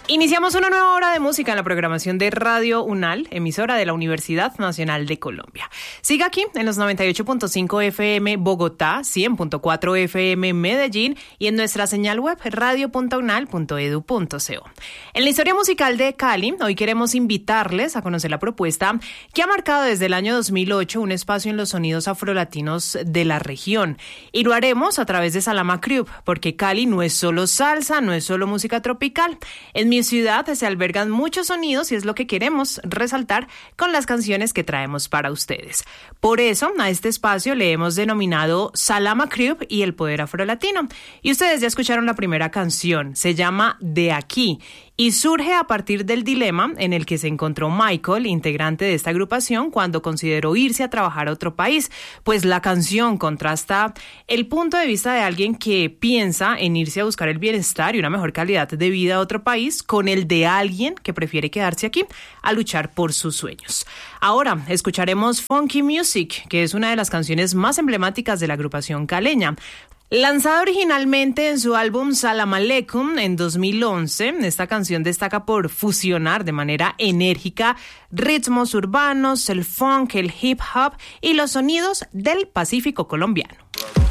Iniciamos una nueva hora de música en la programación de Radio UNAL, emisora de la Universidad Nacional de Colombia. Siga aquí en los 98.5 FM Bogotá, 100.4 FM Medellín y en nuestra señal web radio.unal.edu.co. En la historia musical de Cali, hoy queremos invitarles a conocer la propuesta que ha marcado desde el año 2008 un espacio en los sonidos afrolatinos de la región. Y lo haremos a través de Salama Crew, porque Cali no es solo salsa, no es solo música tropical. En mi ciudad se albergan muchos sonidos y es lo que queremos resaltar con las canciones que traemos para ustedes. Por eso, a este espacio le hemos denominado Salama Crew y el poder afrolatino. Y ustedes ya escucharon la primera canción, se llama De Aquí, y surge a partir del dilema en el que se encontró Michael, integrante de esta agrupación, cuando consideró irse a trabajar a otro país, pues la canción contrasta el punto de vista de alguien que piensa en irse a buscar el bienestar y una mejor calidad de vida a otro país con el de alguien que prefiere quedarse aquí a luchar por sus sueños. Ahora escucharemos Funky Music, que es una de las canciones más emblemáticas de la agrupación caleña. Lanzada originalmente en su álbum Salam Aleikum en 2011, esta canción destaca por fusionar de manera enérgica ritmos urbanos, el funk, el hip hop y los sonidos del Pacífico colombiano.